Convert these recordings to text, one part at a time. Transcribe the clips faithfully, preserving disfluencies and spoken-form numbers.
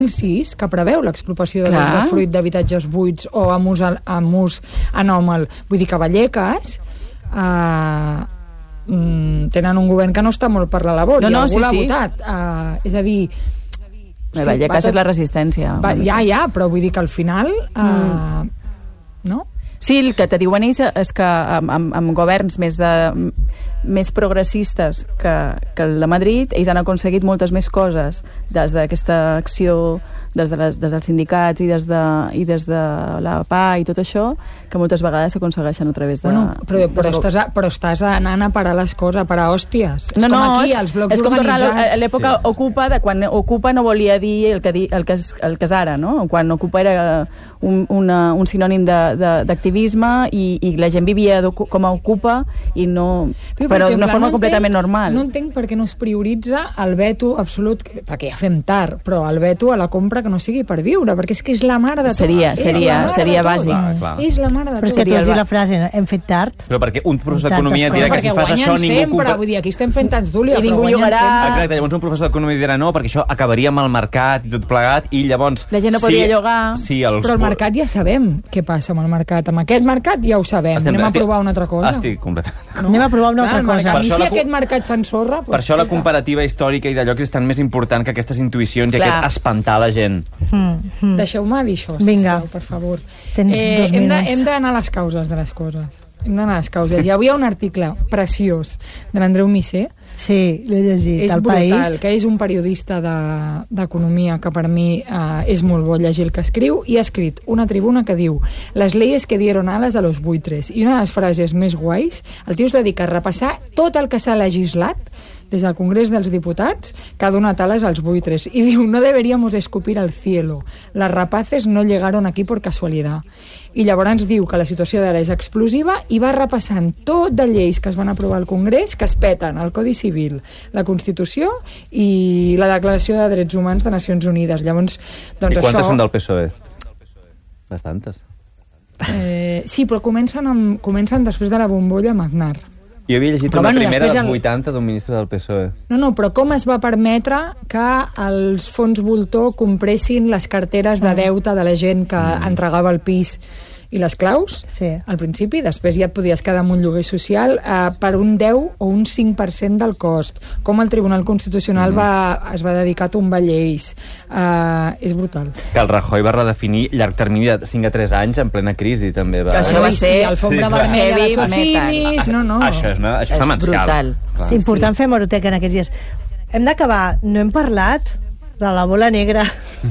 sis que preveu l'expropiació de l'usdefruit d'habitatges buits o amb ús, amb ús anòmal. Vull dir que Vallecas eh, tenen un govern que no està molt per la labor, no, i no, algú sí, l'ha sí. votat. Eh, és a dir... Hosti, Vallecas tot... és la resistència. Va, ja, ja, però vull dir que al final... Eh, mm. No? Sí, el que te diuen ells és que amb, amb, amb governs més de... més progressistes que, que el de Madrid, ells han aconseguit moltes més coses des d'aquesta acció, des, de les, des dels sindicats i des, de, i des de la P A i tot això, que moltes vegades s'aconsegueixen a través de... Bueno, però, però, de... estàs a, però estàs anant a parar les coses, a parar hòsties. No, és com no, aquí, és, els blocs és com organitzats. A l'època sí. Ocupa, de quan Ocupa no volia dir el que, di, el que, és, el que és ara, no? Quan Ocupa era un, una, un sinònim d'activisme i, i la gent vivia com a Ocupa i no... Però, però d'una forma no completament entenc, normal. No entenc per què no es prioritza el veto absolut, perquè ja fem tard, però el veto a la compra que no sigui per viure, perquè és que és la mare de tot. Seria, seria, seria bàsic. Clar, clar. És la mare de tot. Però és que tu has dit la frase, hem fet tard. Però perquè un professor d'economia dirà que si fas això ningú sempre, compra... vull dir, aquí estem fent tants d'Úlia, I però ningú guanyen jugarà. sempre. Exacte, llavors un professor d'economia dirà no, perquè això acabaria amb el mercat i tot plegat, i llavors... La gent no podria sí, llogar. Sí, els... Però el mercat ja sabem què passa amb el mercat. Amb aquest mercat ja ho sabem. Estem, Anem estic, a provar una altra cosa. Estic completament... No? Anem a provar una Clar, altra cosa. A mi si la... aquest mercat s'ensorra... Per això la comparativa històrica i d'allò que és tan més important que aquestes intuïcions i aquest espantar la gent. Mm, mm. Deixeu-me dir això, Vinga. sisplau, per favor. Tens eh, dos hem, de, minuts. hem d'anar a les causes de les coses. Hem d'anar a les causes. Hi havia un article preciós de l'Andreu Misser. Sí, l'he llegit. És El brutal, País. que és un periodista d'economia de, que per mi eh, és molt bo llegir el que escriu, i ha escrit una tribuna que diu les leyes que dieron alas a los buitres. I una de les frases més guais, el tio es dedica a repassar tot el que s'ha legislat des del Congrés dels Diputats que ha donat ales als buitres. I diu, no deberíamos escupir al cielo. Las rapaces no llegaron aquí por casualidad. I llavors diu que la situació d'ara és explosiva i va repassant tot de lleis que es van aprovar al Congrés que es peten el Codi Civil, la Constitució i la Declaració de Drets Humans de Nacions Unides. Llavors, doncs I quantes això... són del P S O E? Bastantes. Eh, sí, però comencen, amb, comencen després de la bombolla amb Aznar. Jo havia llegit Però una bueno, primera després dels el- vuitanta d'un ministre del P S O E. No, no, però com es va permetre que els fons voltor compressin les carteres de deute de la gent que entregava el pis i les claus, Sí. al principi, després ja et podies quedar amb un lloguer social eh, per un deu o un cinc per cent del cost, com el Tribunal Constitucional mm. va, es va dedicar a tombar lleis. Eh, és brutal. Que el Rajoy va redefinir llarg termini de cinc a tres anys en plena crisi, també. Va... Que això va I, ser- i alfombra Sí, clar. vermella de Heavy Socimis, no, no. Això és, una, això és, És demencial. brutal. Clar. És important fer hemeroteca en aquests dies. Hem d'acabar. No hem parlat de la bola negra.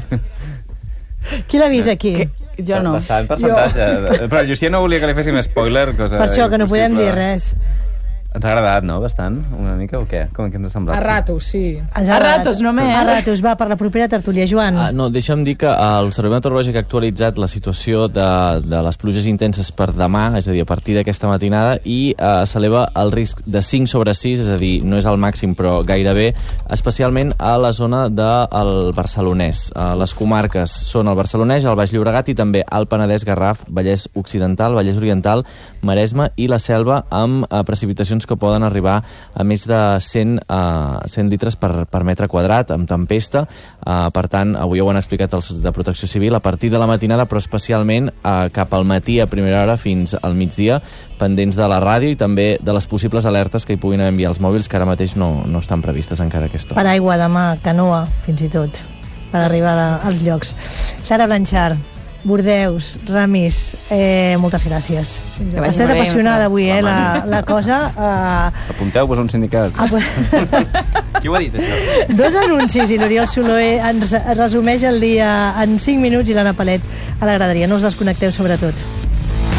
Qui l'ha vist aquí? Que, jo no. Bastant percentatge. Però el Llucià no volia que li féssim spoiler. Cosa Per això, que no podem impossible. dir res. Ens ha agradat, no? Bastant? Una mica o què? Com que ens ha semblat? A ratos, sí. Ens A ha agradat. ratos només. A ratos, va, per la propera tertúlia. Joan. Ah, no, deixa'm dir que el Servei Meteorològic ha actualitzat la situació de, de les pluges intenses per demà, és a dir, a partir d'aquesta matinada, i eh, s'eleva el risc de cinc sobre sis, és a dir, no és el màxim, però gairebé, especialment a la zona del Barcelonès. Eh, les comarques són el Barcelonès, el Baix Llobregat i també el Penedès, Garraf, Vallès Occidental, Vallès Oriental, Maresme i la Selva, amb eh, precipitacions que poden arribar a més de cent, uh, cent litres per, per metre quadrat, amb tempesta. Uh, per tant, avui ho han explicat els de Protecció Civil, a partir de la matinada, però especialment uh, cap al matí a primera hora fins al migdia, pendents de la ràdio i també de les possibles alertes que hi puguin enviar els mòbils, que ara mateix no, no estan previstes encara aquesta hora. Per aigua, demà, canoa, fins i tot, per arribar a, als llocs. Clara Blanchard, Bordeus, Ramis, eh, moltes gràcies. Que Ha vagi estat molt bé. apassionada avui, eh, la, la cosa. Eh, Apunteu-vos a un sindicat. Qui ho ha dit, això? dos anuncis i l'Oriol Soloé ens resumeix el dia en cinc minuts i l'Anna Palet a la graderia. No us desconnecteu, sobretot.